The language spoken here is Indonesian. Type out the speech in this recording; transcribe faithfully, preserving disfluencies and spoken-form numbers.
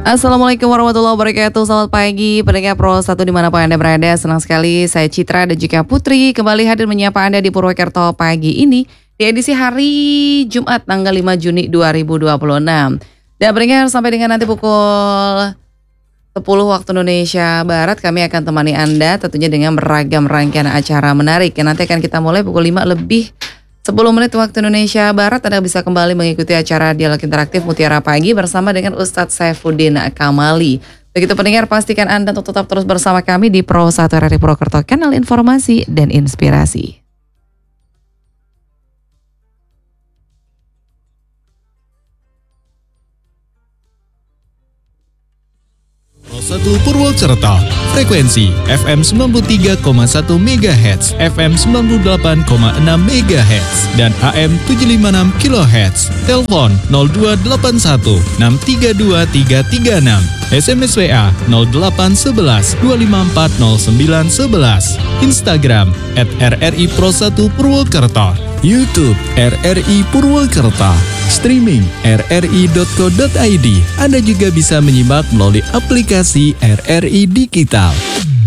Assalamualaikum warahmatullahi wabarakatuh. Selamat pagi pendengar Pro satu dimanapun Anda berada. Senang sekali saya Citra dan juga Putri kembali hadir menyapa Anda di Purwokerto pagi ini di edisi hari Jumat tanggal lima Juni dua ribu dua puluh enam. Dan pendengar, sampai dengan nanti pukul sepuluh waktu Indonesia Barat kami akan temani Anda tentunya dengan beragam rangkaian acara menarik. Yang nanti akan kita mulai pukul lima lebih sepuluh menit waktu Indonesia Barat. Anda bisa kembali mengikuti acara Dialog Interaktif Mutiara Pagi bersama dengan Ustadz Saifuddin Kamali. Begitu pendengar, pastikan Anda untuk tetap terus bersama kami di Pro satu R R I Purwokerto, kanal informasi dan inspirasi. Pro satu Purwokerto, frekuensi F M sembilan puluh tiga koma satu megahertz, F M sembilan puluh delapan koma enam megahertz, dan A M tujuh puluh enam kilohertz. Telepon nol dua delapan satu enam tiga dua tiga tiga enam, S M S W A nol delapan satu satu dua lima empat nol sembilan satu satu, Instagram at R R I Pro satu Purwokerto, YouTube R R I Purwokerto, streaming r r i dot co dot i d. Anda juga bisa menyimak melalui aplikasi R R I Digital.